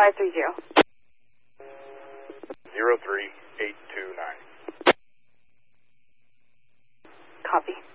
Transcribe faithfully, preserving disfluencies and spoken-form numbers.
five three zero. zero three eight two nine. Copy.